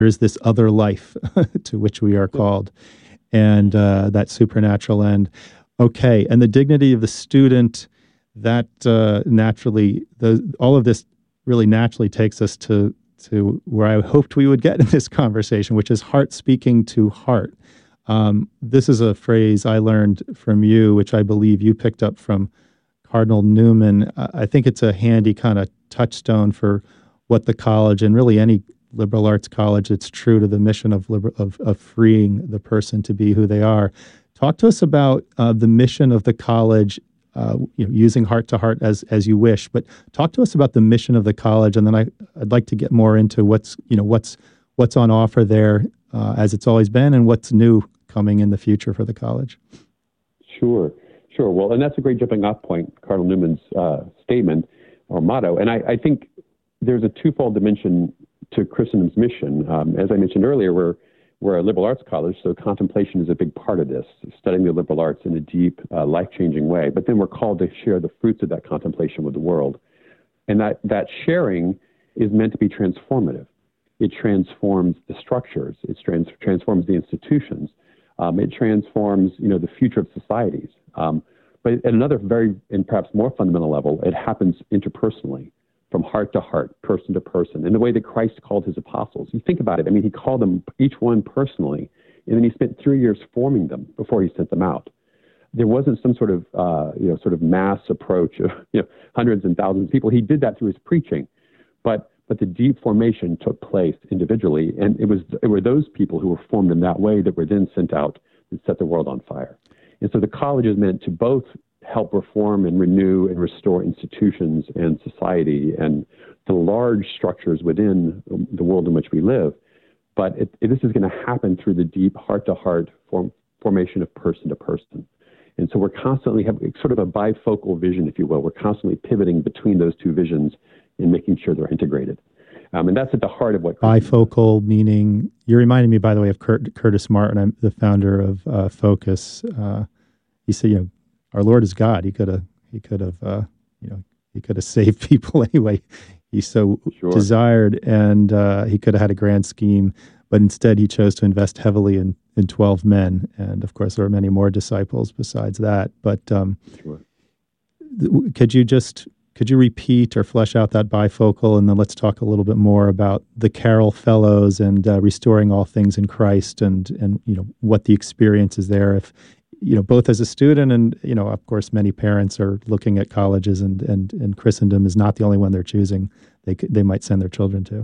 there is this other life to which we are called, and that supernatural end. Okay, and the dignity of the student, that naturally, all of this really naturally takes us to where I hoped we would get in this conversation, which is heart speaking to heart. This is a phrase I learned from you, which I believe you picked up from Cardinal Newman. I think it's a handy kind of touchstone for what the college, and really any liberal arts college, it's true to the mission of freeing the person to be who they are. Talk to us about the mission of the college, using heart to heart as you wish, but talk to us about the mission of the college, and then I'd like to get more into what's on offer there as it's always been, and what's new coming in the future for the college. Sure. Well, and that's a great jumping off point, Cardinal Newman's statement or motto. And I think there's a twofold dimension to Christendom's mission. As I mentioned earlier, we're a liberal arts college, so contemplation is a big part of this, studying the liberal arts in a deep, life-changing way. But then we're called to share the fruits of that contemplation with the world. And that sharing is meant to be transformative. It transforms the structures. It transforms the institutions. It transforms, the future of societies. But at another very, and perhaps more fundamental level, it happens interpersonally, from heart to heart, person to person, in the way that Christ called his apostles. You think about it. I mean, he called them each one personally, and then he spent 3 years forming them before he sent them out. There wasn't some sort of mass approach of, hundreds and thousands of people. He did that through his preaching, but the deep formation took place individually, and it were those people who were formed in that way that were then sent out and set the world on fire. And so the college is meant to both help reform and renew and restore institutions and society and the large structures within the world in which we live. But this is going to happen through the deep heart-to-heart formation of person to person. And so we're constantly having sort of a bifocal vision, if you will. We're constantly pivoting between those two visions and making sure they're integrated. And that's at the heart of what bifocal meaning. You're reminding me, by the way, of Curtis Martin. I'm the founder of Focus. He said, our Lord is God. He could have saved people anyway. He so desired, and he could have had a grand scheme, but instead he chose to invest heavily in 12 men. And of course, there are many more disciples besides that. But could you repeat or flesh out that bifocal, and then let's talk a little bit more about the Carroll Fellows and restoring all things in Christ, and what the experience is there. If both as a student and of course many parents are looking at colleges, and Christendom is not the only one they're choosing. They might send their children to.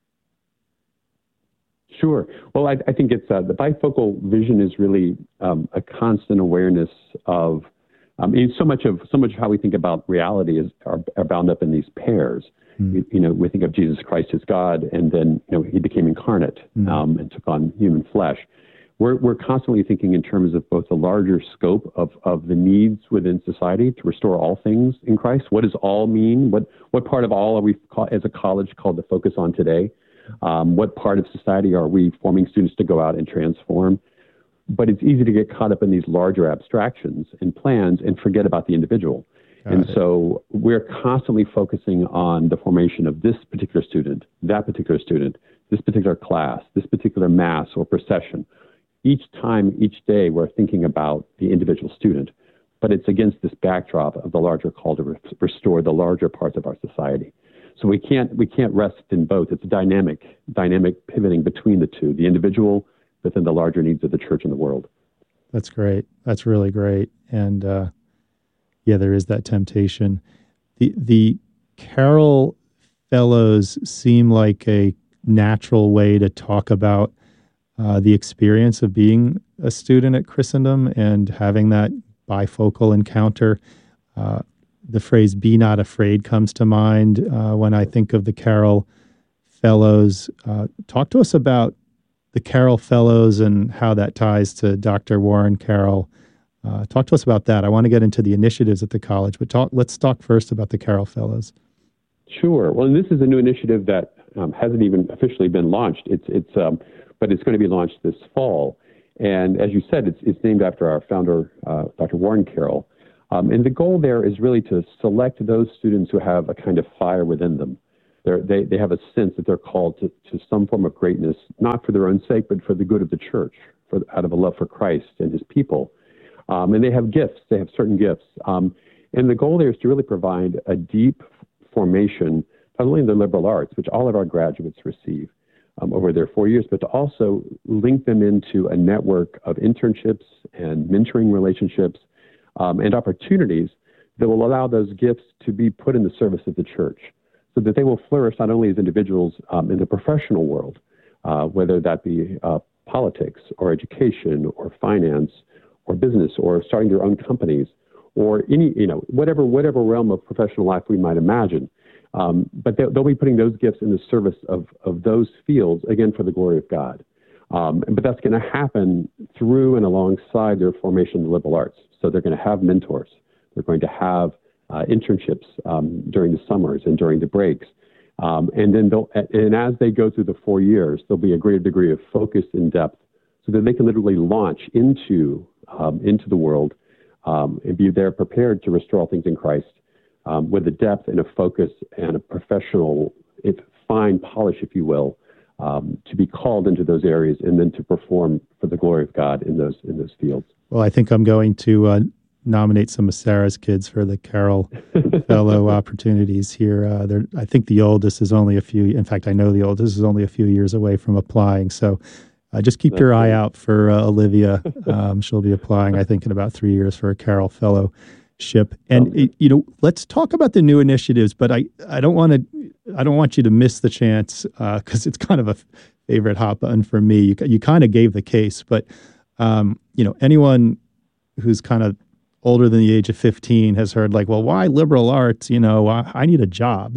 Sure. Well, I think it's the bifocal vision is really a constant awareness of. So much of how we think about reality are bound up in these pairs. We think of Jesus Christ as God, and then he became incarnate and took on human flesh. We're constantly thinking in terms of both the larger scope of the needs within society to restore all things in Christ. What does all mean? What part of all are we as a college called to focus on today? What part of society are we forming students to go out and transform? But it's easy to get caught up in these larger abstractions and plans and forget about the individual. So we're constantly focusing on the formation of this particular student, that particular student, this particular class, this particular mass or procession. Each time, each day, we're thinking about the individual student, but it's against this backdrop of the larger call to restore the larger parts of our society. So we can't rest in both. It's a dynamic pivoting between the two, the individual within the larger needs of the church and the world. That's great. That's really great. And there is that temptation. The Carroll Fellows seem like a natural way to talk about the experience of being a student at Christendom and having that bifocal encounter. The phrase "be not afraid" comes to mind when I think of the Carroll Fellows. Talk to us about the Carroll Fellows and how that ties to Dr. Warren Carroll. Talk to us about that. I want to get into the initiatives at the college, but let's talk first about the Carroll Fellows. Sure. Well, this is a new initiative that hasn't even officially been launched. But it's going to be launched this fall. And as you said, it's named after our founder, Dr. Warren Carroll. And the goal there is really to select those students who have a kind of fire within them, They have a sense that they're called to some form of greatness, not for their own sake, but for the good of the church, out of a love for Christ and his people. And they have gifts. They have certain gifts. And the goal there is to really provide a deep formation, not only in the liberal arts, which all of our graduates receive over their 4 years, but to also link them into a network of internships and mentoring relationships and opportunities that will allow those gifts to be put in the service of the church, so that they will flourish not only as individuals in the professional world, whether that be politics or education or finance or business or starting their own companies or any, whatever realm of professional life we might imagine. But they'll be putting those gifts in the service of those fields, again, for the glory of God. But that's going to happen through and alongside their formation in the liberal arts. So they're going to have mentors. They're going to have internships during the summers and during the breaks. And as they go through the 4 years, there'll be a greater degree of focus and depth so that they can literally launch into the world and be there prepared to restore all things in Christ with a depth and a focus and a professional, fine polish, if you will, to be called into those areas and then to perform for the glory of God in those fields. Well, I think I'm going to nominate some of Sarah's kids for the Carroll Fellow opportunities here. I think the oldest is only in fact, I know the oldest is only a few years away from applying. So just keep your eye out for Olivia. She'll be applying, I think, in about 3 years for a Carroll Fellowship. And let's talk about the new initiatives. But I don't want you to miss the chance because it's kind of a favorite hot button for me. You kind of gave the case, but anyone who's kind of older than the age of 15 has heard like, well, why liberal arts? I need a job.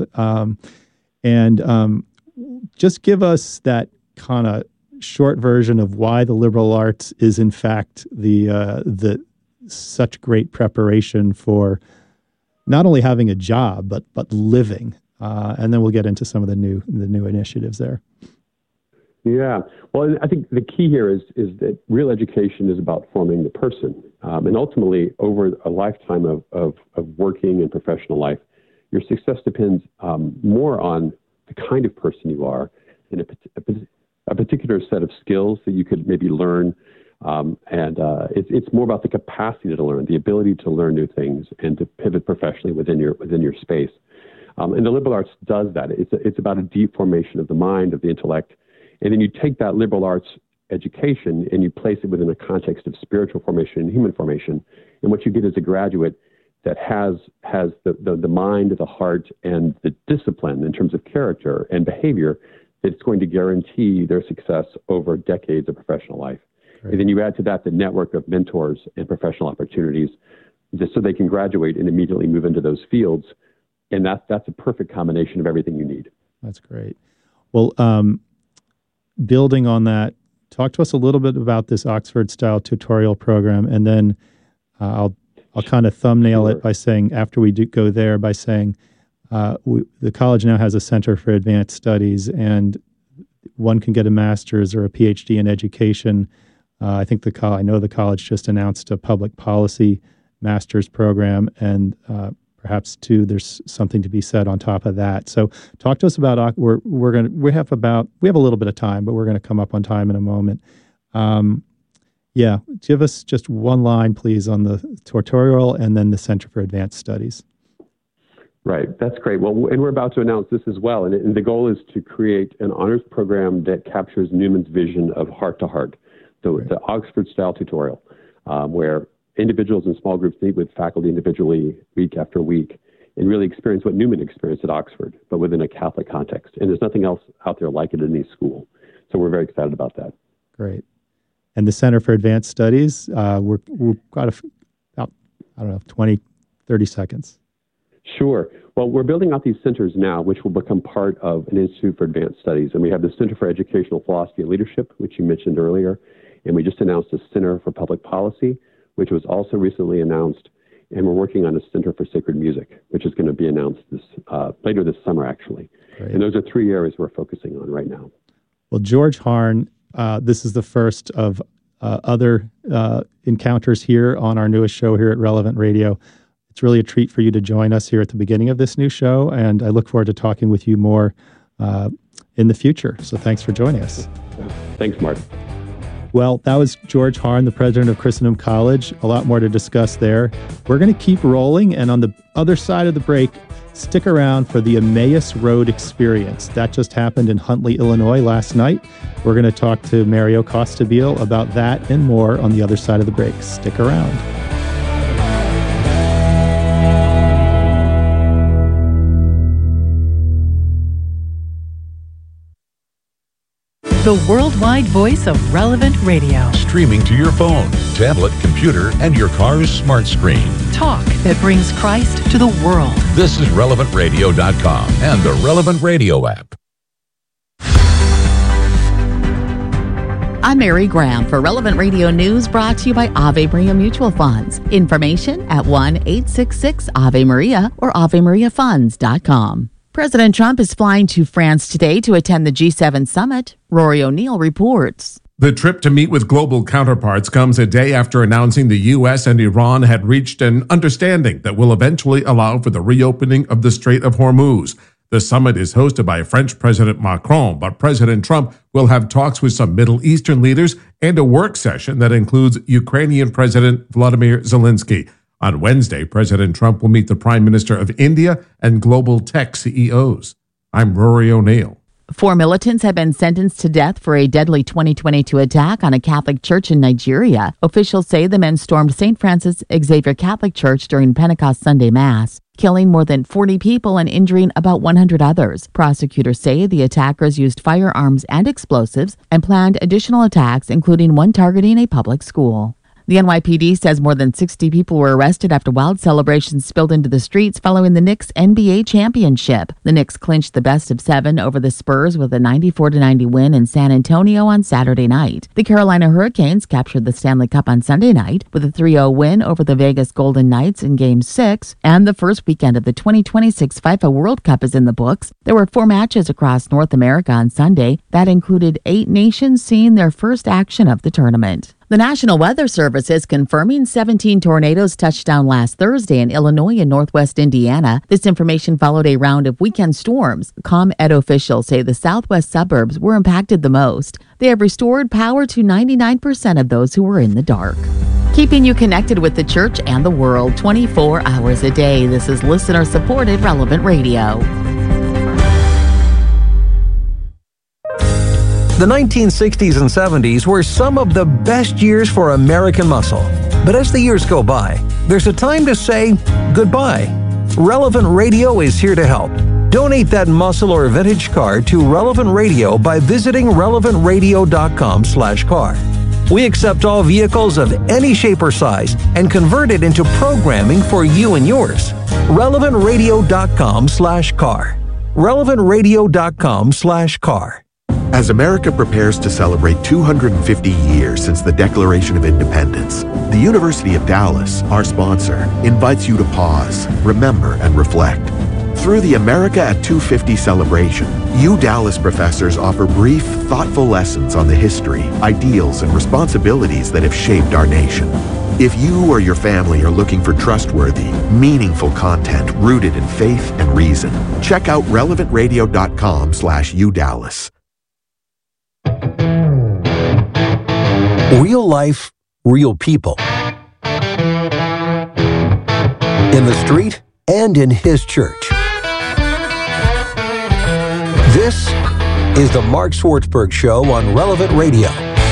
Just give us that kind of short version of why the liberal arts is in fact the such great preparation for not only having a job but living, and then we'll get into some of the new initiatives there. Yeah, well, I think the key here is that real education is about forming the person, and ultimately over a lifetime of working and professional life, your success depends more on the kind of person you are and a particular set of skills that you could maybe learn. It's more about the capacity to learn, the ability to learn new things and to pivot professionally within your space. And the liberal arts does that. It's about a deep formation of the mind, of the intellect. And then you take that liberal arts education and you place it within a context of spiritual formation and human formation. And what you get is a graduate that has the mind, the heart, and the discipline in terms of character and behavior that's going to guarantee their success over decades of professional life. Right. And then you add to that the network of mentors and professional opportunities just so they can graduate and immediately move into those fields. And that's a perfect combination of everything you need. That's great. Well, building on that, talk to us a little bit about this Oxford-style tutorial program, and then I'll kind of thumbnail it by saying, after we go there, by saying the college now has a Center for Advanced Studies, and one can get a master's or a PhD in education. I think I know the college just announced a public policy master's program, and perhaps too, there's something to be said on top of that. So talk to us about, we have a little bit of time, but we're going to come up on time in a moment. Give us just one line, please, on the tutorial and then the Center for Advanced Studies. Right. That's great. Well, and we're about to announce this as well. And the goal is to create an honors program that captures Newman's vision of heart to heart, the Oxford-style tutorial, where individuals and small groups meet with faculty individually week after week and really experience what Newman experienced at Oxford, but within a Catholic context. And there's nothing else out there like it in any school. So we're very excited about that. Great. And the Center for Advanced Studies, we've got about 20, 30 seconds. Sure. Well, we're building out these centers now, which will become part of an Institute for Advanced Studies. And we have the Center for Educational Philosophy and Leadership, which you mentioned earlier. And we just announced a Center for Public Policy, which was also recently announced. And we're working on a Center for Sacred Music, which is going to be announced later this summer, actually. Great. And those are 3 areas we're focusing on right now. Well, George Harn, this is the first of other encounters here on our newest show here at Relevant Radio. It's really a treat for you to join us here at the beginning of this new show, and I look forward to talking with you more in the future. So thanks for joining us. Thanks, Mark. Well, that was George Harn, the president of Christendom College. A lot more to discuss there. We're going to keep rolling, and on the other side of the break, stick around for the Emmaus Road Experience. That just happened in Huntley, Illinois last night. We're going to talk to Mario Costabile about that and more on the other side of the break. Stick around. The worldwide voice of Relevant Radio. Streaming to your phone, tablet, computer, and your car's smart screen. Talk that brings Christ to the world. This is RelevantRadio.com and the Relevant Radio app. I'm Mary Graham for Relevant Radio News, brought to you by Ave Maria Mutual Funds. Information at 1-866-AVE-MARIA or AveMariaFunds.com. President Trump is flying to France today to attend the G7 summit. Rory O'Neill reports. The trip to meet with global counterparts comes a day after announcing the U.S. and Iran had reached an understanding that will eventually allow for the reopening of the Strait of Hormuz. The summit is hosted by French President Macron, but President Trump will have talks with some Middle Eastern leaders and a work session that includes Ukrainian President Volodymyr Zelensky. On Wednesday, President Trump will meet the Prime Minister of India and global tech CEOs. I'm Rory O'Neill. 4 militants have been sentenced to death for a deadly 2022 attack on a Catholic church in Nigeria. Officials say the men stormed St. Francis Xavier Catholic Church during Pentecost Sunday Mass, killing more than 40 people and injuring about 100 others. Prosecutors say the attackers used firearms and explosives and planned additional attacks, including one targeting a public school. The NYPD says more than 60 people were arrested after wild celebrations spilled into the streets following the Knicks NBA championship. The Knicks clinched the best of 7 over the Spurs with a 94-90 win in San Antonio on Saturday night. The Carolina Hurricanes captured the Stanley Cup on Sunday night with a 3-0 win over the Vegas Golden Knights in Game 6. And the first weekend of the 2026 FIFA World Cup is in the books. There were 4 matches across North America on Sunday. That included 8 nations seeing their first action of the tournament. The National Weather Service is confirming 17 tornadoes touched down last Thursday in Illinois and northwest Indiana. This information followed a round of weekend storms. ComEd officials say the southwest suburbs were impacted the most. They have restored power to 99% of those who were in the dark. Keeping you connected with the church and the world 24 hours a day. This is listener-supported Relevant Radio. The 1960s and 70s were some of the best years for American muscle. But as the years go by, there's a time to say goodbye. Relevant Radio is here to help. Donate that muscle or vintage car to Relevant Radio by visiting relevantradio.com/car. We accept all vehicles of any shape or size and convert it into programming for you and yours. relevantradio.com/car. relevantradio.com/car. As America prepares to celebrate 250 years since the Declaration of Independence, the University of Dallas, our sponsor, invites you to pause, remember, and reflect. Through the America at 250 celebration, Dallas professors offer brief, thoughtful lessons on the history, ideals, and responsibilities that have shaped our nation. If you or your family are looking for trustworthy, meaningful content rooted in faith and reason, check out relevantradio.com/udallas. Real life, real people. In the street and in his church. This is the Mark Swartzberg Show on Relevant Radio.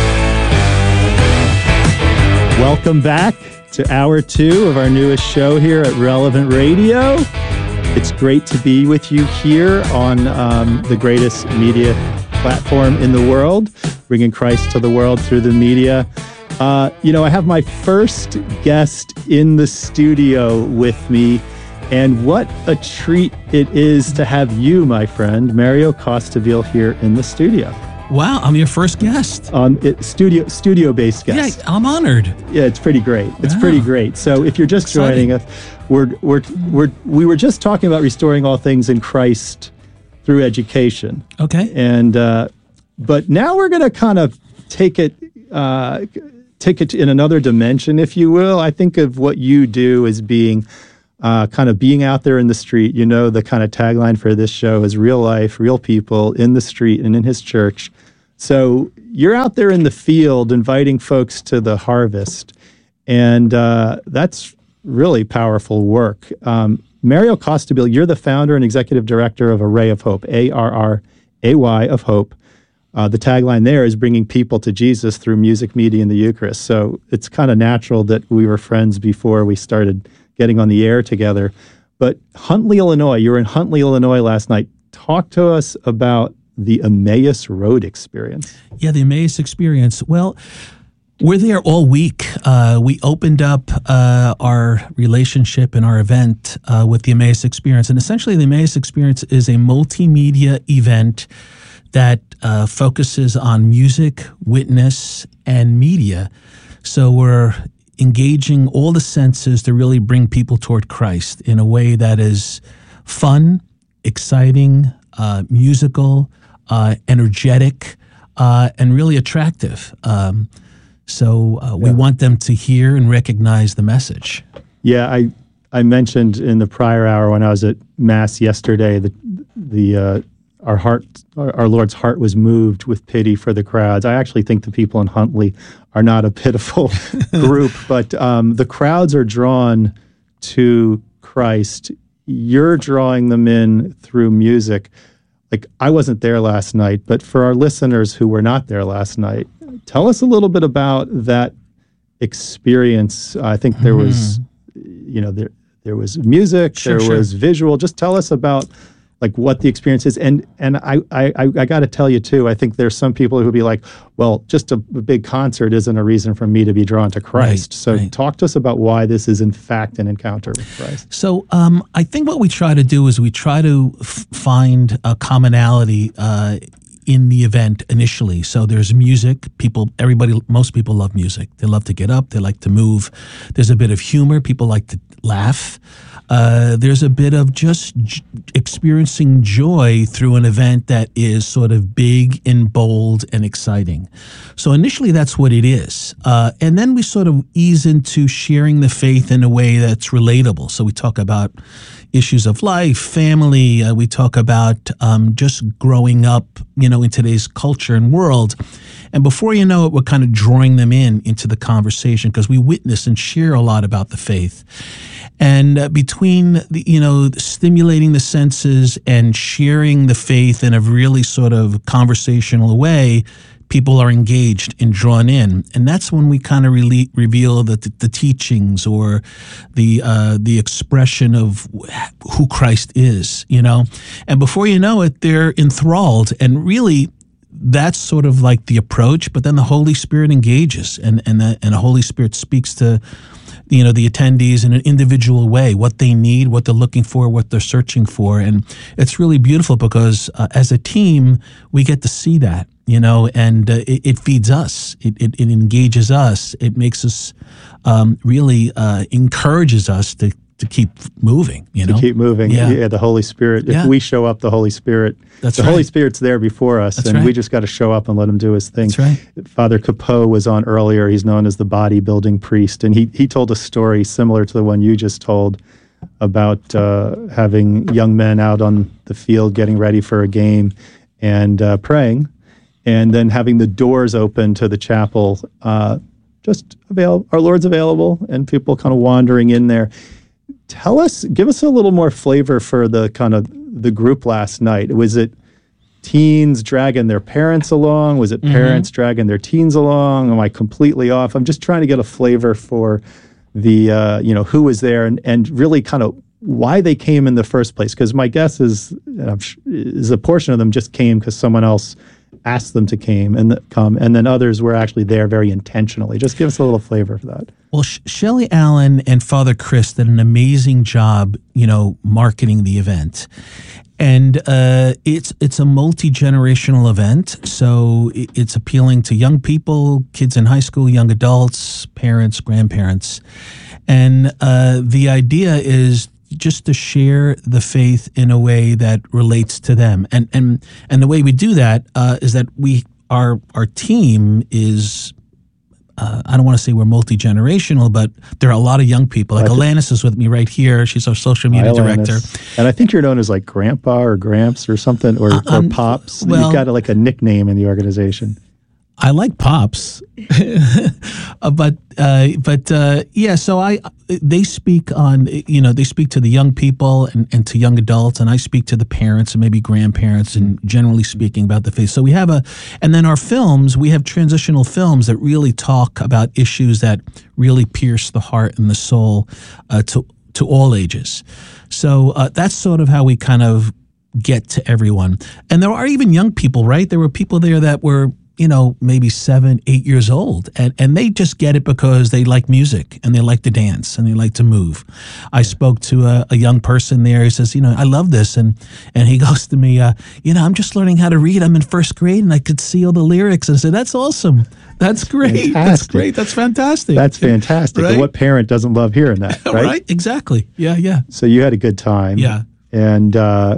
Welcome back to Hour 2 of our newest show here at Relevant Radio. It's great to be with you here on the greatest media platform in the world, bringing Christ to the world through the media. I have my first guest in the studio with me, and what a treat it is to have you, my friend, Mario Costabile, here in the studio. Wow, I'm your first guest. Studio-based guest. Yeah, I'm honored. Yeah, it's pretty great. It's pretty great. So if you're just joining us, we were just talking about restoring all things in Christ through education. Okay. And but now we're going to kind of take it in another dimension, if you will. I think of what you do as being kind of being out there in the street. You know, the kind of tagline for this show is real life, real people in the street and in his church. So you're out there in the field inviting folks to the harvest, and that's really powerful work. Mario Costabile, you're the founder and executive director of Array of Hope, ARRAY of Hope. The tagline there is bringing people to Jesus through music, media, and the Eucharist. So it's kind of natural that we were friends before we started getting on the air together. But Huntley, Illinois, you were in Huntley, Illinois last night. Talk to us about the Emmaus Road experience. Yeah, the Emmaus experience. Well, we're there all week. We opened up our relationship and our event with the Emmaus experience. And essentially, the Emmaus experience is a multimedia event that focuses on music, witness, and media. So we're engaging all the senses to really bring people toward Christ in a way that is fun, exciting, musical, energetic, and really attractive. We want them to hear and recognize the message. Yeah, I mentioned in the prior hour when I was at Mass yesterday that our Lord's heart was moved with pity for the crowds. I actually think the people in Huntley are not a pitiful group, but the crowds are drawn to Christ. You're drawing them in through music. Like, I wasn't there last night, but for our listeners who were not there last night, tell us a little bit about that experience. I think there was, there was music, there was visual. Just tell us about like what the experience is. And I got to tell you too, I think there's some people who be like, well, just a big concert isn't a reason for me to be drawn to Christ. Talk to us about why this is in fact an encounter with Christ. So I think what we try to do is we try to find a commonality in the event initially. So there's music. Most people love music. They love to get up. They like to move. There's a bit of humor. People like to laugh. There's a bit of just experiencing joy through an event that is sort of big and bold and exciting. So initially that's what it is. And then we sort of ease into sharing the faith in a way that's relatable. So we talk about issues of life, family. We talk about just growing up, in today's culture and world. And before you know it, we're kind of drawing them into the conversation because we witness and share a lot about the faith. And between stimulating the senses and sharing the faith in a really sort of conversational way, people are engaged and drawn in, and that's when we kind of reveal the teachings or the expression of who Christ is, And before you know it, they're enthralled, and really, that's sort of like the approach. But then the Holy Spirit engages, and the Holy Spirit speaks to the attendees in an individual way, what they need, what they're looking for, what they're searching for. And it's really beautiful because as a team, we get to see that, and it feeds us. It engages us. It makes us really encourages us to keep moving, To keep moving. Yeah, the Holy Spirit. If we show up, the Holy Spirit, Holy Spirit's there before us, we just got to show up and let him do his thing. That's right. Father Capot was on earlier. He's known as the bodybuilding priest, and he told a story similar to the one you just told about having young men out on the field getting ready for a game and praying, and then having the doors open to the chapel, our Lord's available, and people kind of wandering in there. Give us a little more flavor for the kind of the group last night. Was it teens dragging their parents along? Was it parents dragging their teens along? Am I completely off? I'm just trying to get a flavor for the, who was there and really kind of why they came in the first place. Because my guess is a portion of them just came because someone else asked them to come, and then others were actually there very intentionally. Just give us a little flavor for that. Well, Shelley Allen and Father Chris did an amazing job, marketing the event. And it's a multi-generational event, so it's appealing to young people, kids in high school, young adults, parents, grandparents. And the idea is just to share the faith in a way that relates to them. And the way we do that is that our team is I don't want to say we're multi-generational, but there are a lot of young people. Like Alanis is with me right here. She's our social media director. And I think you're known as like Grandpa or Gramps or something, or Pops. Well, you've got like a nickname in the organization. I like Pops, but yeah. So they speak on, they speak to the young people and to young adults, and I speak to the parents and maybe grandparents, and generally speaking about the faith. So we have and then our films, we have transitional films that really talk about issues that really pierce the heart and the soul to all ages. So that's sort of how we kind of get to everyone. And there are even young people, right? There were people there that were, maybe 7, 8 years old. And they just get it because they like music and they like to dance and they like to move. I spoke to a young person there. He says, I love this. And he goes to me, I'm just learning how to read. I'm in first grade and I could see all the lyrics. And I said, that's awesome. That's great. That's great. That's fantastic. That's fantastic. Right? What parent doesn't love hearing that, right? Right? Exactly. Yeah. So you had a good time. Yeah. And I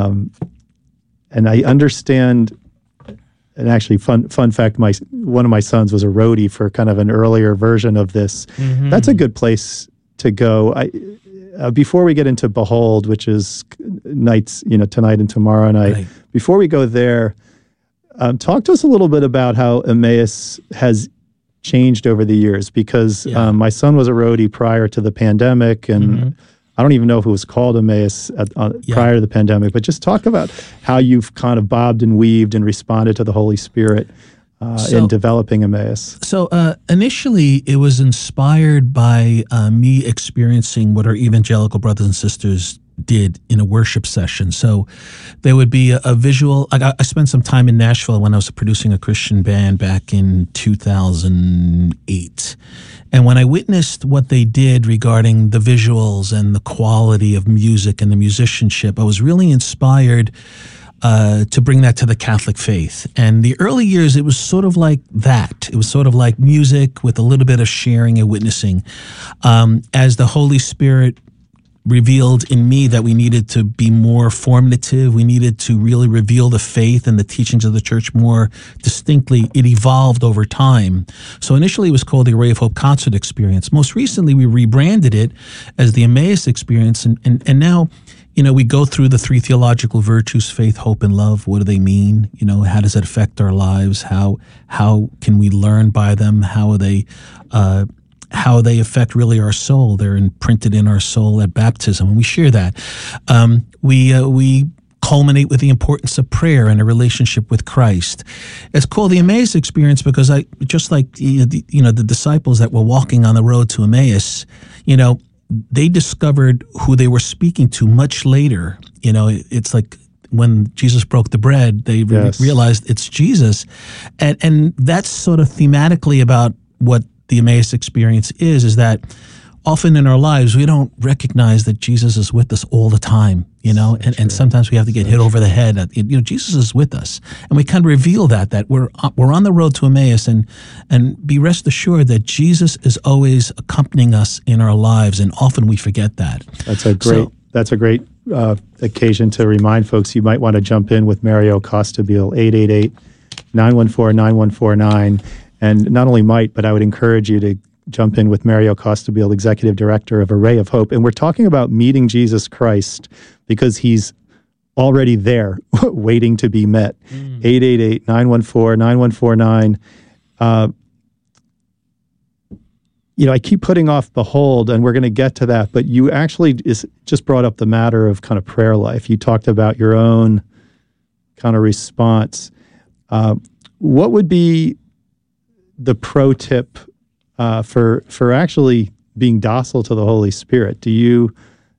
understand. And actually, fun fact: one of my sons was a roadie for kind of an earlier version of this. Mm-hmm. That's a good place to go. Before we get into Behold, which is nights, tonight and tomorrow night. Right. Before we go there, talk to us a little bit about how Emmaus has changed over the years. Because my son was a roadie prior to the pandemic, and I don't even know if it was called Emmaus prior to the pandemic, but just talk about how you've kind of bobbed and weaved and responded to the Holy Spirit in developing Emmaus. So initially, it was inspired by me experiencing what our evangelical brothers and sisters did in a worship session. So there would be a visual. I spent some time in Nashville when I was producing a Christian band back in 2008. And when I witnessed what they did regarding the visuals and the quality of music and the musicianship, I was really inspired to bring that to the Catholic faith. And the early years, it was sort of like that. It was sort of like music with a little bit of sharing and witnessing. As the Holy Spirit revealed in me that we needed to be more formative. We needed to really reveal the faith and the teachings of the church more distinctly. It evolved over time. So initially it was called the Array of Hope Concert Experience. Most recently we rebranded it as the Emmaus Experience. And now, we go through the 3 theological virtues, faith, hope, and love. What do they mean? How does it affect our lives? How can we learn by them? How they affect really our soul. They're imprinted in our soul at baptism, and we share that. We culminate with the importance of prayer and a relationship with Christ. It's called the Emmaus Experience because the disciples that were walking on the road to Emmaus, they discovered who they were speaking to much later. It's like when Jesus broke the bread, they realized it's Jesus, and that's sort of thematically about what the Emmaus Experience is that often in our lives, we don't recognize that Jesus is with us all the time, and sometimes we have to get hit over the head. Jesus is with us, and we kind of reveal that we're on the road to Emmaus, and be rest assured that Jesus is always accompanying us in our lives, and often we forget that. That's a great occasion to remind folks you might want to jump in with Mario Costabile, 888-914-9149. And not only might, but I would encourage you to jump in with Mario Costabile, Executive Director of Array of Hope. And we're talking about meeting Jesus Christ because he's already there, waiting to be met. 888-914-9149. I keep putting off Behold, and we're going to get to that, but you actually just brought up the matter of kind of prayer life. You talked about your own kind of response. What would be the pro tip for actually being docile to the Holy Spirit? Do you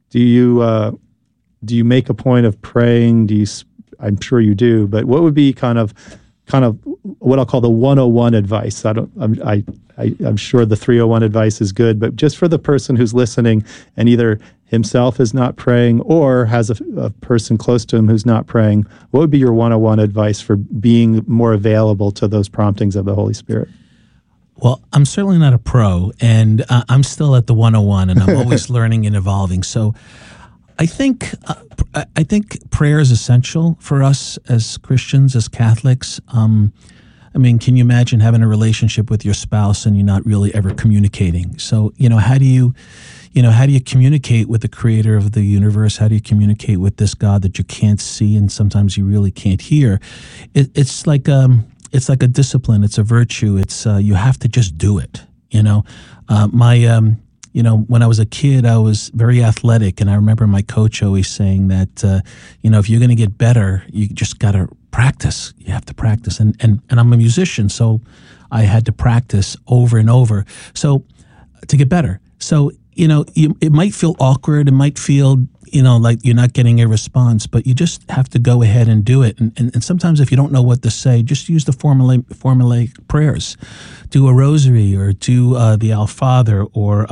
make a point of praying? I'm sure you do, but what would be kind of what I'll call the 101 advice? I'm sure the 301 advice is good, but just for the person who's listening and either himself is not praying or has a person close to him who's not praying, what would be your 101 advice for being more available to those promptings of the Holy Spirit? Well, I'm certainly not a pro, and I'm still at the 101, and I'm always learning and evolving. So I think prayer is essential for us as Christians, as Catholics. I mean, can you imagine having a relationship with your spouse and you're not really ever communicating? So, how do you communicate with the creator of the universe? How do you communicate with this God that you can't see and sometimes you really can't hear? It's like a discipline. It's a virtue. It's you have to just do it. When I was a kid, I was very athletic, and I remember my coach always saying that, if you're going to get better, you just got to practice. You have to practice. And I'm a musician, so I had to practice over and over to get better. So, it might feel awkward. It might feel, like you're not getting a response, but you just have to go ahead and do it. And sometimes if you don't know what to say, just use the formulaic prayers. Do a rosary or do the Our Father or,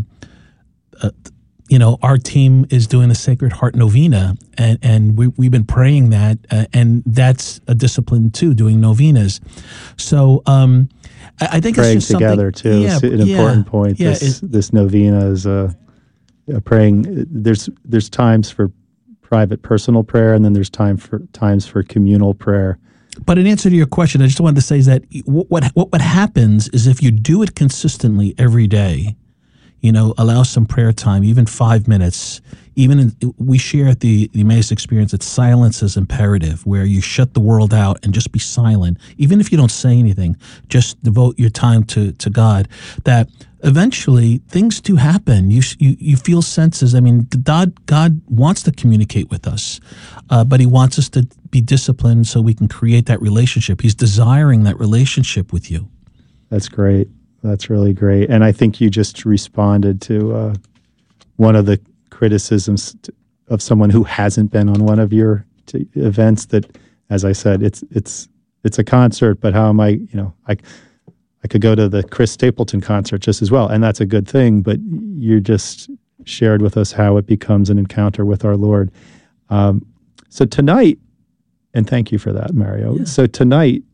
our team is doing the Sacred Heart Novena, and we've been praying that, and that's a discipline too, doing novenas. So I think praying it's just together too. Yeah, it's an important point. Yeah, this novena is praying. There's times for private, personal prayer, and then there's times for communal prayer. But in answer to your question, I just wanted to say is that what happens is if you do it consistently every day, allow some prayer time, even 5 minutes. We share at the Emmaus Experience that silence is imperative, where you shut the world out and just be silent. Even if you don't say anything, just devote your time to God. That eventually things do happen. You feel senses. I mean, God wants to communicate with us, but He wants us to be disciplined so we can create that relationship. He's desiring that relationship with you. That's great. That's really great. And I think you just responded to one of the criticisms of someone who hasn't been on one of your events. That, as I said, it's a concert, but how am I? I could go to the Chris Stapleton concert just as well, and that's a good thing. But you just shared with us how it becomes an encounter with our Lord. So tonight, and thank you for that, Mario. Yeah. So tonight,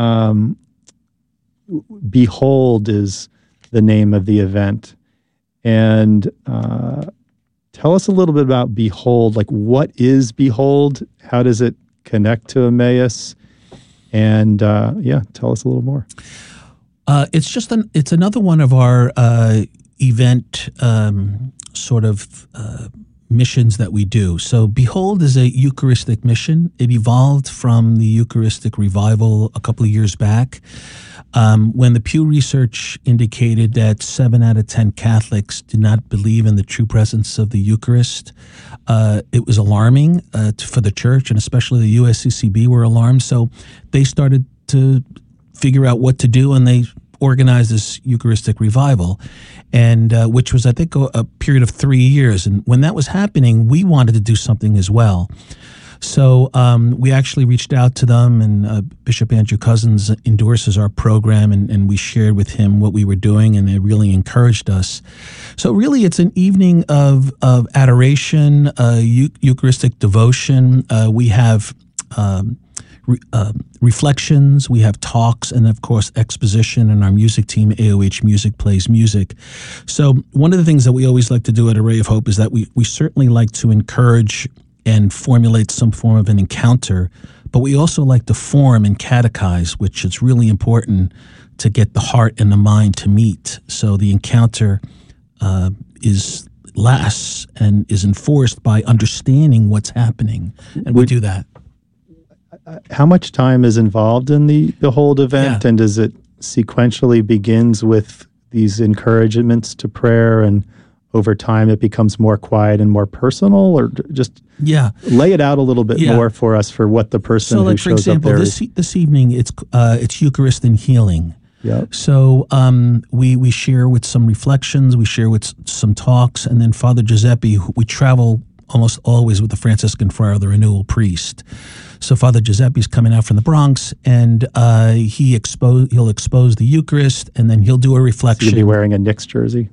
Behold is the name of the event. And tell us a little bit about Behold. Like, what is Behold? How does it connect to Emmaus? And tell us a little more. It's another one of our event missions that we do. So Behold is a Eucharistic mission. It evolved from the Eucharistic revival a couple of years back, when the Pew Research indicated that 7 out of 10 Catholics do not believe in the true presence of the Eucharist. It was alarming for the church, and especially the USCCB were alarmed. So they started to figure out what to do, and they organized this Eucharistic revival, and which was, I think, a period of 3 years. And when that was happening, we wanted to do something as well. So we actually reached out to them, and Bishop Andrew Cousins endorses our program, and we shared with him what we were doing, and it really encouraged us. So really, it's an evening of adoration, Eucharistic devotion. We have reflections, we have talks, and of course exposition, and our music team, AOH Music, plays music. So one of the things that we always like to do at Array of Hope is that we certainly like to encourage and formulate some form of an encounter, but we also like to form and catechize, which is really important to get the heart and the mind to meet. So the encounter lasts and is enforced by understanding what's happening, and we do that. How much time is involved in the Behold event, and does it sequentially begins with these encouragements to prayer, and over time it becomes more quiet and more personal, or just lay it out a little bit more for us for what the person who shows up there is? This evening it's Eucharist and healing. Yeah. So we share with some reflections, we share with some talks, and then Father Giuseppe, we travel almost always with the Franciscan friar, the renewal priest. So Father Giuseppe's coming out from the Bronx, and he'll expose the Eucharist, and then he'll do a reflection. So you'll be wearing a Knicks jersey?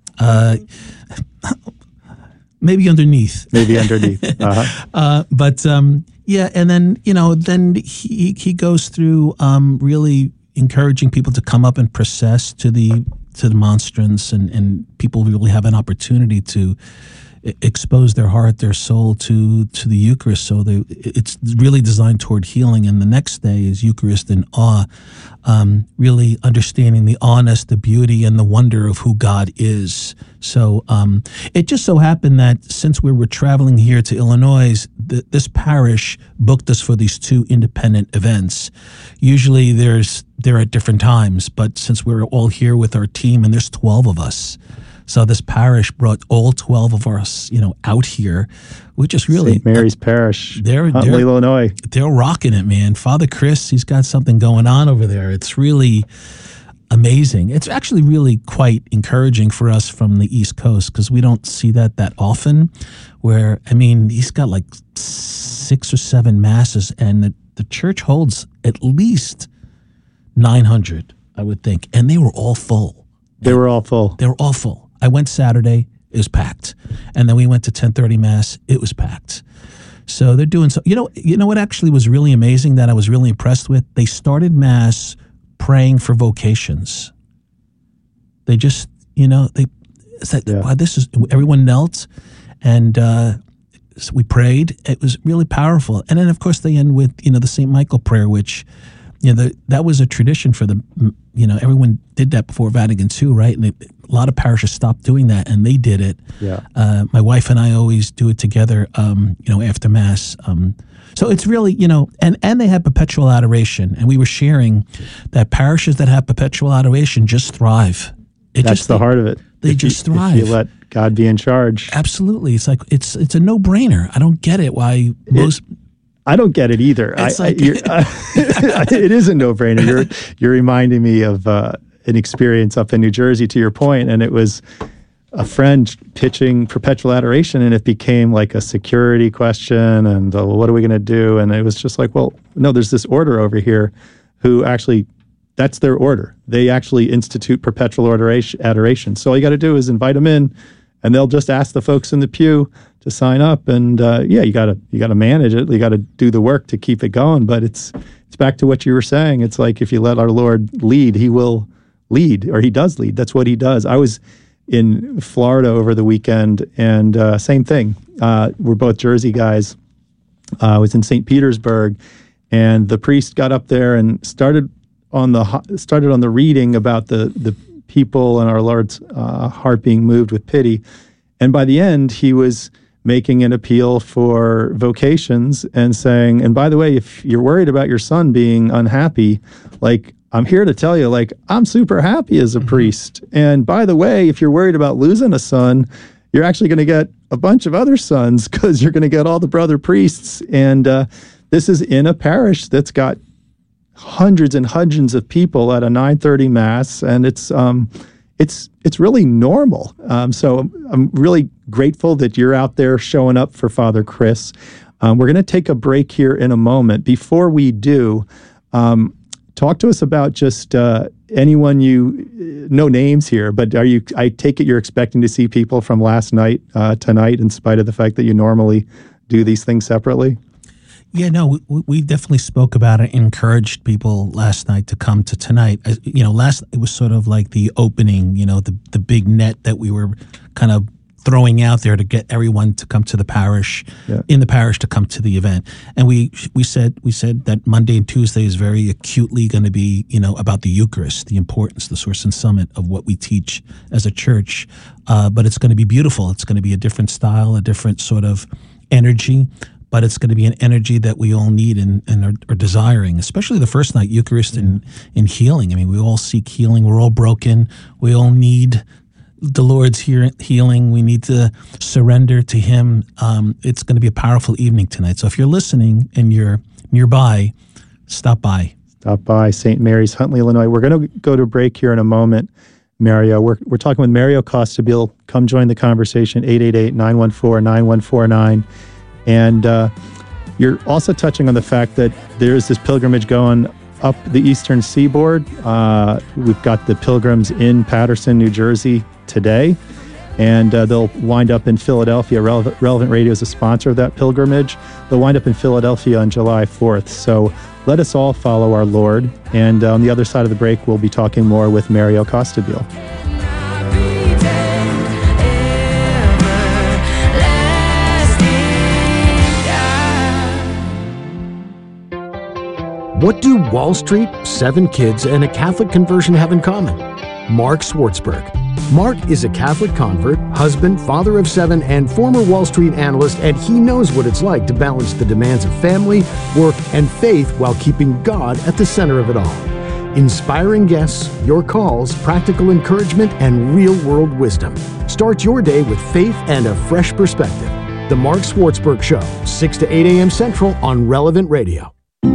Maybe underneath. Uh-huh. And then then he goes through really encouraging people to come up and process to the monstrance, and people really have an opportunity to expose their heart, their soul to the Eucharist. So it's really designed toward healing. And the next day is Eucharist in awe, really understanding the awness, the beauty, and the wonder of who God is. So it just so happened that since we were traveling here to Illinois, this parish booked us for these two independent events. Usually they're at different times, but since we're all here with our team, and there's 12 of us, so this parish brought all 12 of us, out here, which is really St. Mary's Parish, Huntley, Illinois. They're rocking it, man. Father Chris, he's got something going on over there. It's really amazing. It's actually really quite encouraging for us from the East Coast because we don't see that often. Where he's got like 6 or 7 masses, and the church holds at least 900, I would think, and they were all full. They were all full. I went Saturday, it was packed. And then we went to 10:30 Mass, it was packed. So they're doing so. You know what actually was really amazing that I was really impressed with? They started Mass praying for vocations. They just, everyone knelt and so we prayed. It was really powerful. And then, of course, they end with, the St. Michael prayer, which, that was a tradition for everyone did that before Vatican II, right? And a lot of parishes stopped doing that, and they did it. Yeah. My wife and I always do it together, after Mass. So it's really, and they have perpetual adoration. And we were sharing that parishes that have perpetual adoration just thrive. That's the heart of it. They just thrive. If you let God be in charge. Absolutely. It's like, it's a no-brainer. I don't get it why most... I don't get it either. It is a no-brainer. You're reminding me of an experience up in New Jersey, to your point, and it was a friend pitching perpetual adoration, and it became like a security question, and what are we going to do? And it was just like, well, no, there's this order over here who actually, that's their order. They actually institute perpetual adoration. So all you got to do is invite them in, and they'll just ask the folks in the pew to sign up, and you got to manage it. You got to do the work to keep it going. But it's back to what you were saying. It's like if you let our Lord lead, He will lead, or He does lead. That's what He does. I was in Florida over the weekend, and same thing. We're both Jersey guys. I was in St. Petersburg, and the priest got up there and started on the reading about the people and our Lord's heart being moved with pity. And by the end, he was making an appeal for vocations and saying, and by the way, if you're worried about your son being unhappy, like, I'm here to tell you, like, I'm super happy as a priest. And by the way, if you're worried about losing a son, you're actually going to get a bunch of other sons because you're going to get all the brother priests. And this is in a parish that's got hundreds and hundreds of people at a 9:30 Mass, and it's really normal. So I'm really grateful that you're out there showing up for Father Chris. We're going to take a break here in a moment. Before we do, talk to us about just anyone no names here, but I take it you're expecting to see people from last night tonight, in spite of the fact that you normally do these things separately? Yeah, no, we definitely spoke about it, encouraged people last night to come to tonight. Last it was sort of like the opening, the big net that we were kind of throwing out there to get everyone to come to the parish, in the parish to come to the event. And we said that Monday and Tuesday is very acutely going to be, about the Eucharist, the importance, the source and summit of what we teach as a church. But it's going to be beautiful. It's going to be a different style, a different sort of energy. But it's going to be an energy that we all need and are desiring, especially the first night, Eucharist and healing. I mean, we all seek healing. We're all broken. We all need the Lord's healing. We need to surrender to Him. It's going to be a powerful evening tonight. So if you're listening and you're nearby, stop by. Stop by St. Mary's, Huntley, Illinois. We're going to go to break here in a moment, Mario. We're talking with Mario Costabile. Come join the conversation, 888-914-9149. And you're also touching on the fact that there's this pilgrimage going up the eastern seaboard. We've got the pilgrims in Paterson, New Jersey today, and they'll wind up in Philadelphia. Relevant Radio is a sponsor of that pilgrimage. They'll wind up in Philadelphia on July 4th. So let us all follow our Lord. And on the other side of the break, we'll be talking more with Mario Costabile. What do Wall Street, 7 kids, and a Catholic conversion have in common? Mark Swartzberg. Mark is a Catholic convert, husband, father of 7, and former Wall Street analyst, and he knows what it's like to balance the demands of family, work, and faith while keeping God at the center of it all. Inspiring guests, your calls, practical encouragement, and real-world wisdom. Start your day with faith and a fresh perspective. The Mark Swartzberg Show, 6 to 8 a.m. Central on Relevant Radio.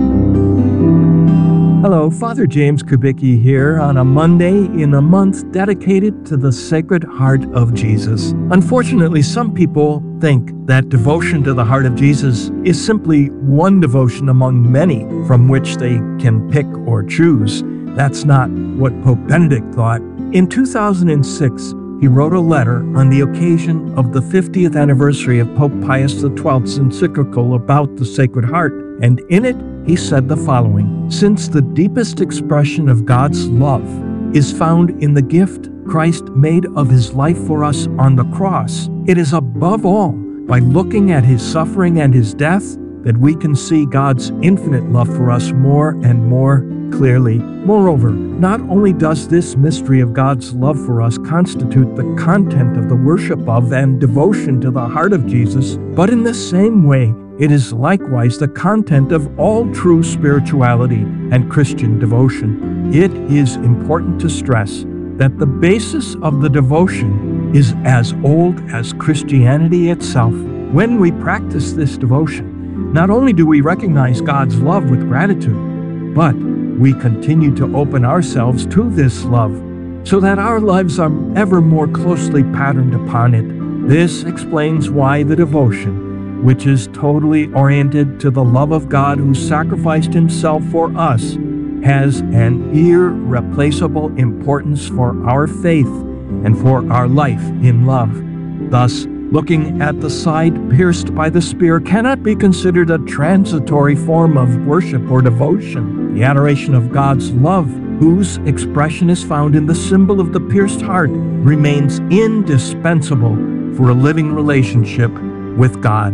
Hello, Father James Kubicki here on a Monday in a month dedicated to the Sacred Heart of Jesus. Unfortunately, some people think that devotion to the Heart of Jesus is simply one devotion among many from which they can pick or choose. That's not what Pope Benedict thought. In 2006, he wrote a letter on the occasion of the 50th anniversary of Pope Pius XII's encyclical about the Sacred Heart, and in it, he said the following: "Since the deepest expression of God's love is found in the gift Christ made of his life for us on the cross, it is above all by looking at his suffering and his death that we can see God's infinite love for us more and more clearly. Moreover, not only does this mystery of God's love for us constitute the content of the worship of and devotion to the heart of Jesus, but in the same way, it is likewise the content of all true spirituality and Christian devotion. It is important to stress that the basis of the devotion is as old as Christianity itself. When we practice this devotion, not only do we recognize God's love with gratitude, but we continue to open ourselves to this love so that our lives are ever more closely patterned upon it. This explains why the devotion, which is totally oriented to the love of God who sacrificed himself for us, has an irreplaceable importance for our faith and for our life in love. Thus, looking at the side pierced by the spear cannot be considered a transitory form of worship or devotion. The adoration of God's love, whose expression is found in the symbol of the pierced heart, remains indispensable for a living relationship with God.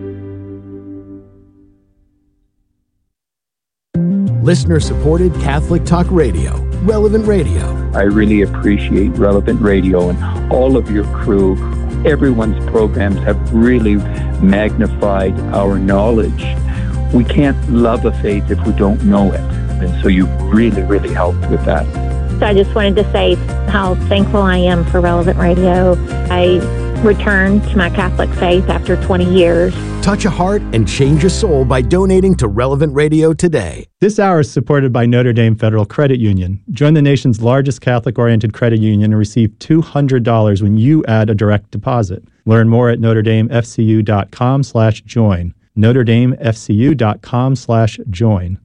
Listener-supported Catholic Talk Radio, Relevant Radio. I really appreciate Relevant Radio and all of your crew. Everyone's programs have really magnified our knowledge. We can't love a faith if we don't know it. And so you really, really helped with that. So I just wanted to say how thankful I am for Relevant Radio. I returned to my Catholic faith after 20 years. Touch a heart and change a soul by donating to Relevant Radio today. This hour is supported by Notre Dame Federal Credit Union. Join the nation's largest Catholic-oriented credit union and receive $200 when you add a direct deposit. Learn more at NotreDameFCU.com/join. NotreDameFCU.com/join.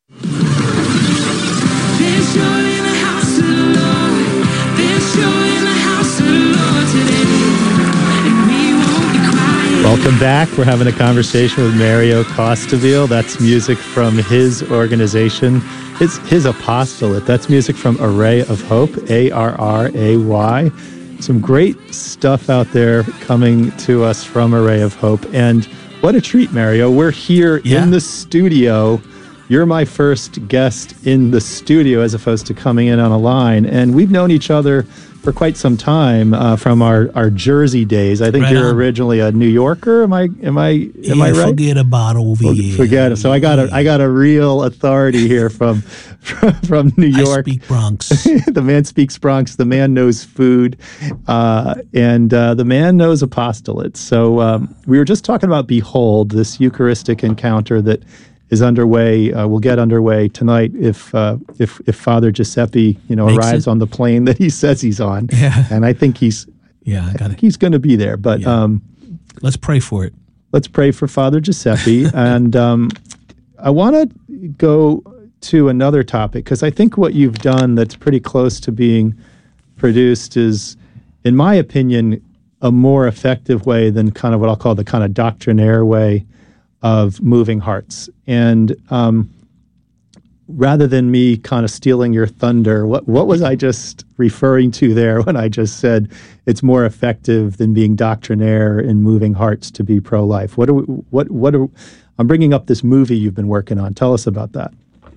Welcome back. We're having a conversation with Mario Costabile. That's music from his organization, his apostolate. That's music from Array of Hope, ARRAY. Some great stuff out there coming to us from Array of Hope. And what a treat, Mario. We're here in the studio. You're my first guest in the studio as opposed to coming in on a line. And we've known each other for quite some time from our Jersey days. I think you're originally a New Yorker. Am I right? Forget about over here. Forget it. So I got a real authority here from New York. I speak Bronx. The man speaks Bronx. The man knows food, and the man knows apostolates. So we were just talking about Behold, this Eucharistic encounter that is underway. Will get underway tonight if Father Giuseppe, arrives on the plane that he says he's on. Yeah. And I think he's going to be there. But let's pray for it. Let's pray for Father Giuseppe. And I want to go to another topic because I think what you've done that's pretty close to being produced is, in my opinion, a more effective way than kind of what I'll call the kind of doctrinaire way of moving hearts. And rather than me kind of stealing your thunder, what was I just referring to there when I just said it's more effective than being doctrinaire in moving hearts to be pro-life? I'm bringing up this movie you've been working on. Tell us about that.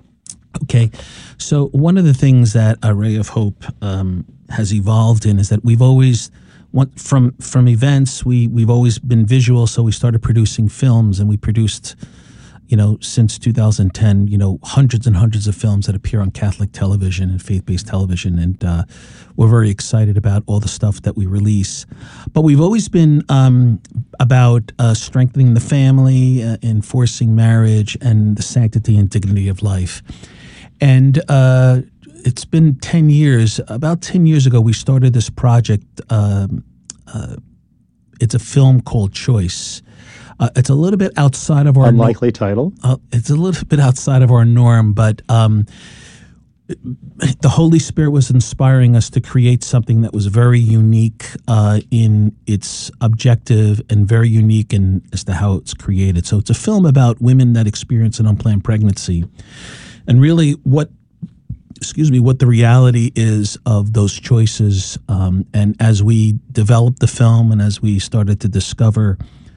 Okay, so one of the things that A Ray of Hope has evolved in is that we've always, from events, we've always been visual, so we started producing films, and we produced, since 2010, hundreds and hundreds of films that appear on Catholic television and faith-based television, and we're very excited about all the stuff that we release. But we've always been about strengthening the family, enforcing marriage, and the sanctity and dignity of life. And it's been 10 years. About 10 years ago, we started this project. It's a film called Choice. It's a little bit outside of our unlikely title. It's a little bit outside of our norm, but the Holy Spirit was inspiring us to create something that was very unique in its objective and very unique as to how it's created. So it's a film about women that experience an unplanned pregnancy, and really what the reality is of those choices. And as we developed the film and as we started to discover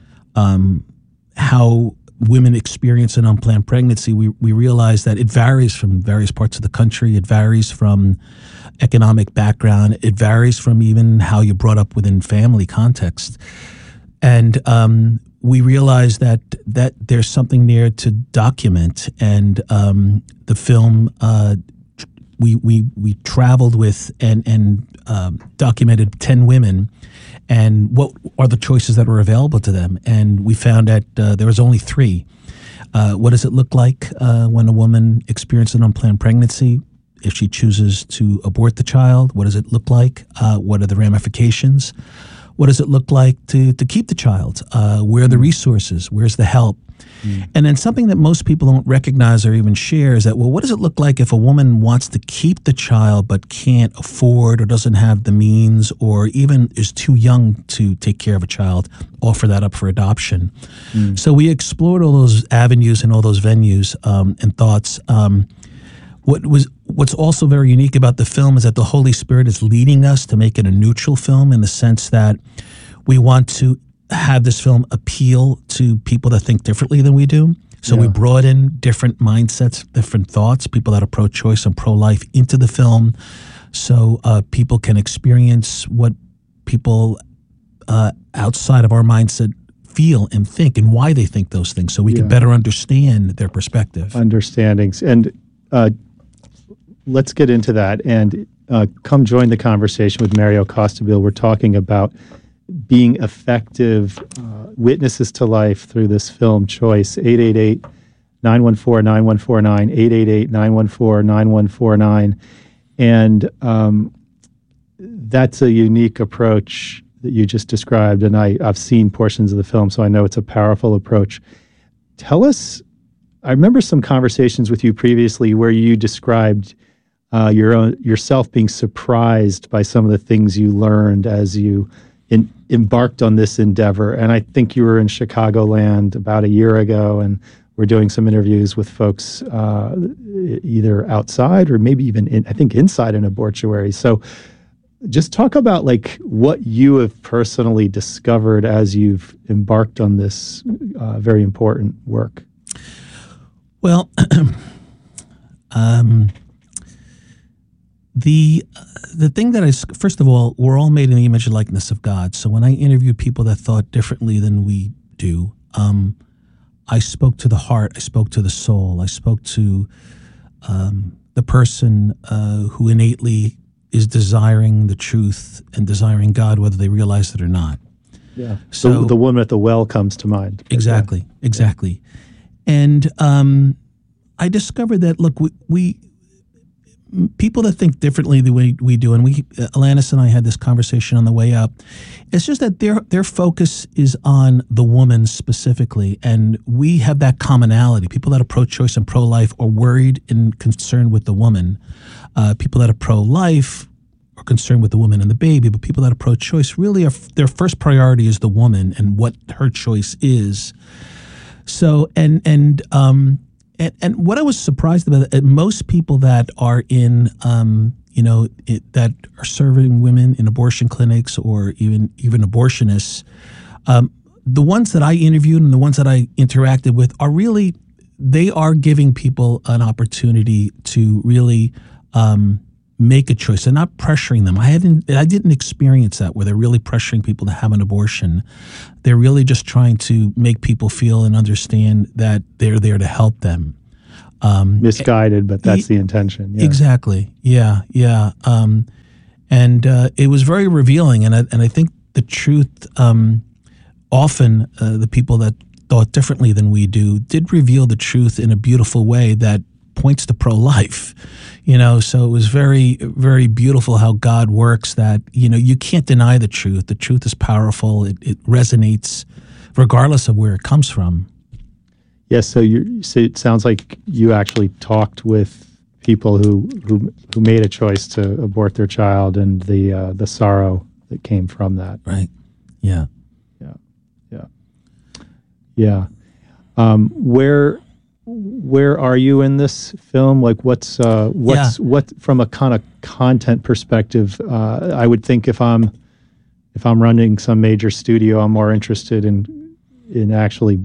how women experience an unplanned pregnancy, we realized that it varies from various parts of the country. It varies from economic background. It varies from even how you're brought up within family context. And we realized that there's something there to document. And the film, we traveled with and documented 10 women, and what are the choices that were available to them. And we found that there was only 3. What does it look like when a woman experiences an unplanned pregnancy? If she chooses to abort the child, what does it look like? What are the ramifications? What does it look like to keep the child? Where are the resources? Where's the help? And then something that most people don't recognize or even share is that, well, what does it look like if a woman wants to keep the child but can't afford or doesn't have the means or even is too young to take care of a child, offer that up for adoption? So we explored all those avenues and all those venues and thoughts. What's also very unique about the film is that the Holy Spirit is leading us to make it a neutral film in the sense that we want to have this film appeal to people that think differently than we do. So we brought in different mindsets, different thoughts, people that are pro-choice and pro-life into the film, so people can experience what people outside of our mindset feel and think and why they think those things, so we can better understand their perspective. Understandings. And let's get into that and come join the conversation with Mario Costabile. We're talking about being effective witnesses to life through this film Choice. 888-914-9149, 888-914-9149. And that's a unique approach that you just described, and I've seen portions of the film, so I know it's a powerful approach. Tell us, I remember some conversations with you previously where you described yourself being surprised by some of the things you learned as you embarked on this endeavor. And I think you were in Chicagoland about a year ago, and we're doing some interviews with folks either outside or maybe even inside an abortuary. So just talk about what you have personally discovered as you've embarked on this very important work. Well, the thing that first of all, we're all made in the image and likeness of God. So when I interviewed people that thought differently than we do, I spoke to the heart, I spoke to the soul, I spoke to the person who innately is desiring the truth and desiring God, whether they realize it or not. Yeah. So the woman at the well comes to mind. Exactly. And I discovered that, look, we people that think differently the way we do, and Alanis and I had this conversation on the way up, it's just that their focus is on the woman specifically, and we have that commonality. People that are pro-choice and pro-life are worried and concerned with the woman. People that are pro-life are concerned with the woman and the baby, but people that are pro-choice really their first priority is the woman and what her choice is. So, and what I was surprised about, most people that are in, that are serving women in abortion clinics or even abortionists, the ones that I interviewed and the ones that I interacted with are really, they are giving people an opportunity to really make a choice. They're not pressuring them. I didn't experience that where they're really pressuring people to have an abortion. They're really just trying to make people feel and understand that they're there to help them. Misguided, but that's the intention. Yeah. Exactly. Yeah. And it was very revealing. And I think the truth, often the people that thought differently than we do did reveal the truth in a beautiful way that points to pro-life, so it was very, very beautiful how God works, that, you can't deny the truth. The truth is powerful. It resonates regardless of where it comes from. Yes. So it sounds like you actually talked with people who made a choice to abort their child and the sorrow that came from that. Right. Yeah. Where are you in this film? Like, what's from a kind of content perspective? I would think if I'm running some major studio, I'm more interested in actually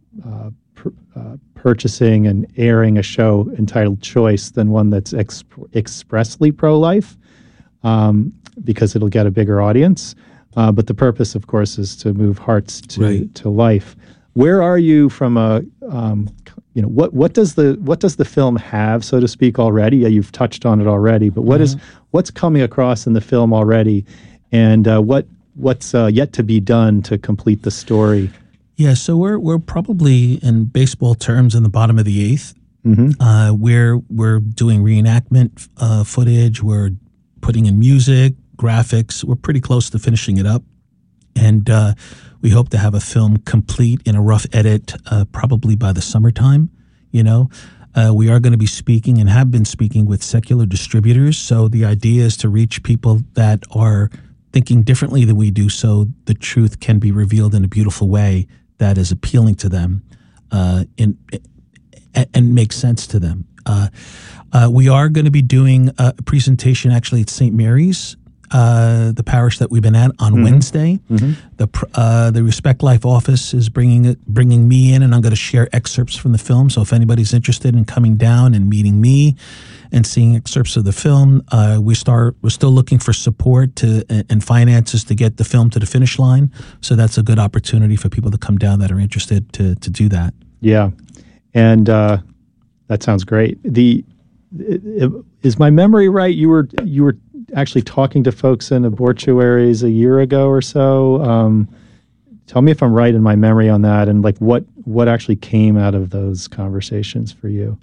purchasing and airing a show entitled Choice than one that's expressly pro-life, because it'll get a bigger audience. But the purpose, of course, is to move hearts to life. Where are you from a what does the film have, so to speak, already? Yeah, you've touched on it already, but what's coming across in the film already, and what's yet to be done to complete the story? Yeah, so we're probably, in baseball terms, in the bottom of the eighth. Mm-hmm. We're doing reenactment footage. We're putting in music, graphics. We're pretty close to finishing it up, and we hope to have a film complete in a rough edit probably by the summertime. We are going to be speaking and have been speaking with secular distributors. So the idea is to reach people that are thinking differently than we do, so the truth can be revealed in a beautiful way that is appealing to them and makes sense to them. We are going to be doing a presentation actually at St. Mary's, the parish that we've been at, on Wednesday. Mm-hmm. The Respect Life office is bringing me in, and I'm going to share excerpts from the film. So if anybody's interested in coming down and meeting me and seeing excerpts of the film, we're still looking for support and finances to get the film to the finish line. So that's a good opportunity for people to come down that are interested to do that. Yeah, and that sounds great. Is my memory right? You were actually talking to folks in abortuaries a year ago or so. Tell me if I'm right in my memory on that, and like what actually came out of those conversations for you.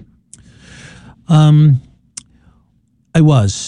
It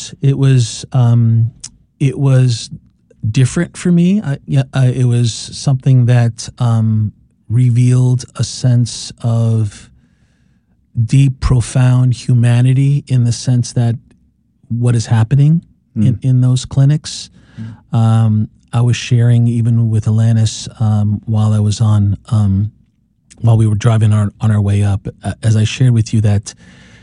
was different for me. It was something that revealed a sense of deep, profound humanity, in the sense that what is happening in those clinics. I was sharing even with Alanis while I was while we were driving on our way up, as I shared with you, that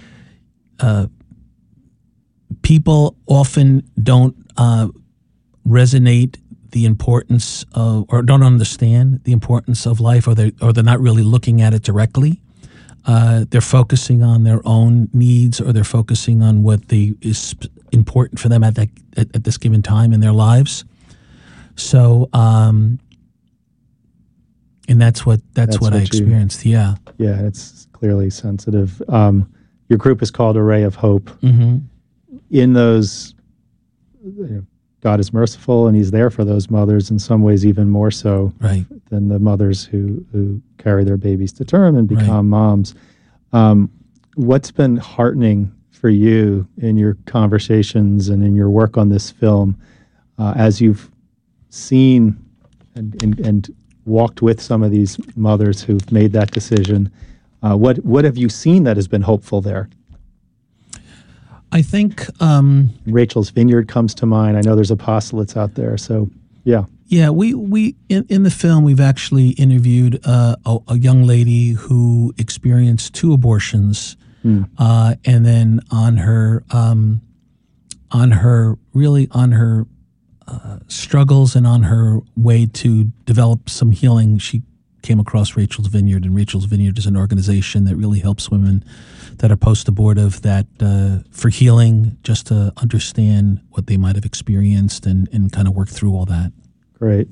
people often don't resonate the importance of, or don't understand the importance of life, or they're not really looking at it directly. They're focusing on their own needs, or they're focusing on what is important for them at this given time in their lives. So, and that's what I experienced. Yeah, it's clearly sensitive. Your group is called Array of Hope. Mm-hmm. In those, God is merciful, and He's there for those mothers in some ways, even more so than the mothers who carry their babies to term and become moms. What's been heartening for you in your conversations and in your work on this film, as you've seen and walked with some of these mothers who've made that decision? What have you seen that has been hopeful there? I think Rachel's Vineyard comes to mind. I know there's apostolates out there, so yeah. Yeah, we in the film, we've actually interviewed a young lady who experienced 2 abortions, and then on her struggles and on her way to develop some healing, she came across Rachel's Vineyard, and Rachel's Vineyard is an organization that really helps women that are post-abortive that for healing, just to understand what they might have experienced and kind of work through all that. Great.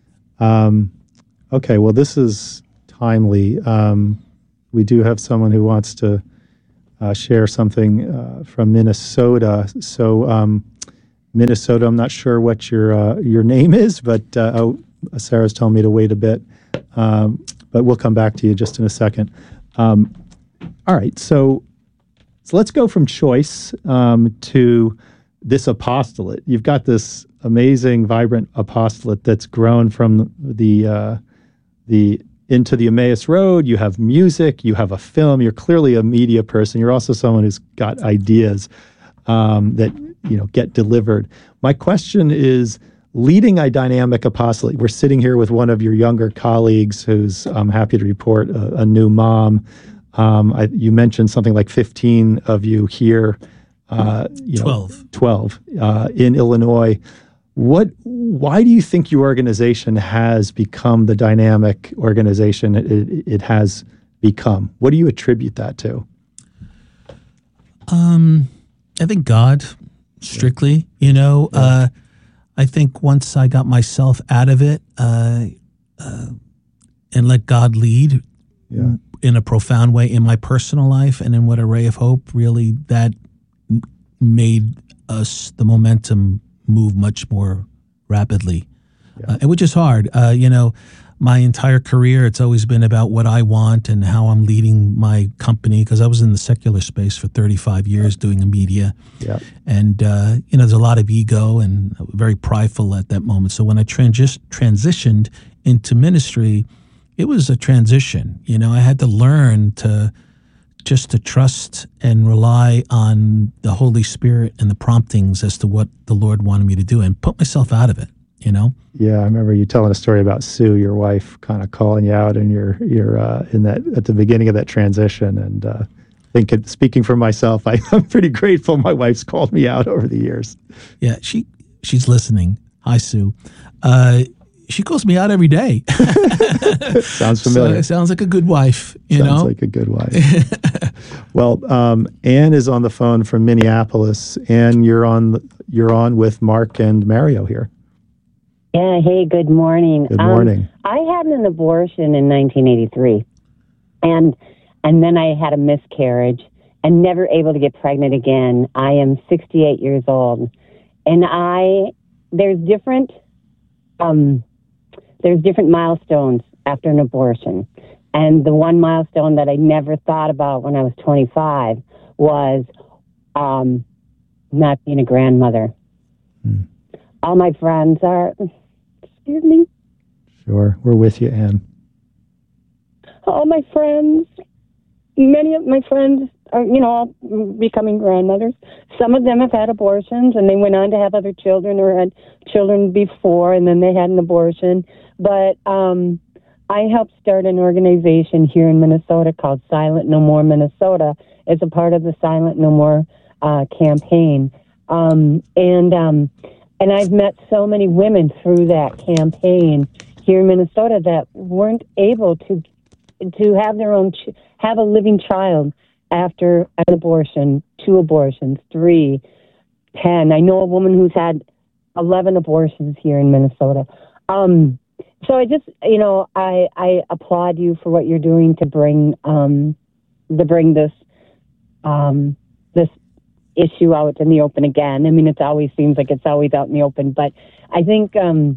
Okay, well, this is timely. We do have someone who wants to share something from Minnesota. So, Minnesota, I'm not sure what your name is, but Sarah's telling me to wait a bit. But we'll come back to you just in a second. All right, so let's go from choice to this apostolate. You've got this amazing, vibrant apostolate that's grown from the into the Emmaus Road. You have music, you have a film. You're clearly a media person. You're also someone who's got ideas that get delivered. My question is, leading a dynamic apostolate. We're sitting here with one of your younger colleagues who's, I'm happy to report, a new mom. You mentioned something like 15 of you here. 12 in Illinois. Why do you think your organization has become the dynamic organization it has become? What do you attribute that to? I think God, strictly. I think once I got myself out of it and let God lead in a profound way in my personal life and in what Array of Hope, really, that made us, the momentum, move much more rapidly, and which is hard. My entire career, it's always been about what I want and how I'm leading my company, because I was in the secular space for 35 years doing media. Yeah. And, there's a lot of ego and very prideful at that moment. So when I transitioned into ministry, it was a transition. I had to learn to trust and rely on the Holy Spirit and the promptings as to what the Lord wanted me to do and put myself out of it. Yeah, I remember you telling a story about Sue, your wife, kind of calling you out, and you're in that at the beginning of that transition. And I think, speaking for myself, I'm pretty grateful my wife's called me out over the years. Yeah, she's listening. Hi, Sue. She calls me out every day. Sounds familiar. So it sounds like a good wife. Sounds like a good wife. Well, Ann is on the phone from Minneapolis. Ann, you're on with Mark and Mario here. Yeah, hey, good morning. Good morning. I had an abortion in 1983, and then I had a miscarriage and never able to get pregnant again. I am 68 years old, and there's different milestones after an abortion. And the one milestone that I never thought about when I was 25 was not being a grandmother. All my friends are, excuse me? Sure, we're with you, Ann. All my friends, many of my friends are, becoming grandmothers. Some of them have had abortions and they went on to have other children or had children before and then they had an abortion. But I helped start an organization here in Minnesota called Silent No More Minnesota as a part of the Silent No More campaign. And I've met so many women through that campaign here in Minnesota that weren't able to have their own, have a living child after an abortion, 2 abortions, 3, 10. I know a woman who's had 11 abortions here in Minnesota. So I just, I applaud you for what you're doing to bring this issue out in the open again. I mean, it always seems like it's always out in the open, but I think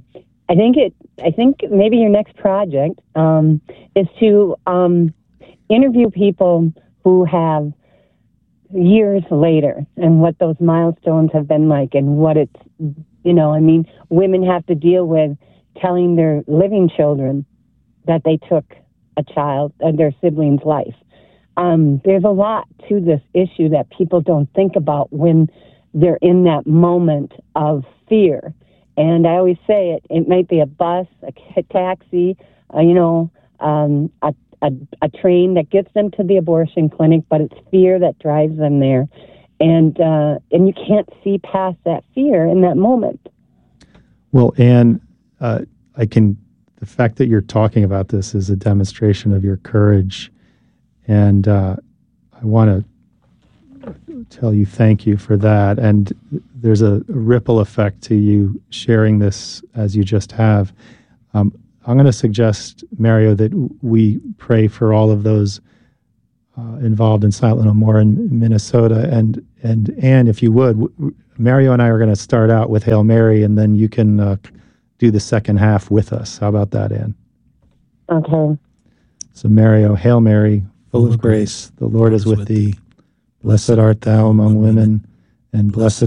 maybe your next project is to interview people who have years later and what those milestones have been like and what it's, women have to deal with telling their living children that they took a child, their sibling's life. There's a lot to this issue that people don't think about when they're in that moment of fear. And I always say it might be a bus, a taxi, a train that gets them to the abortion clinic, but it's fear that drives them there. And you can't see past that fear in that moment. Well, Ann, I can the fact that you're talking about this is a demonstration of your courage. And I want to tell you thank you for that. And there's a ripple effect to you sharing this as you just have. I'm going to suggest, Mario, that we pray for all of those involved in Silent No More in Minnesota. And Anne, if you would, Mario and I are going to start out with Hail Mary, and then you can do the second half with us. How about that, Anne? Okay. So, Mario, Hail Mary, full of grace, the Lord is with thee. Blessed art thou among women, and blessed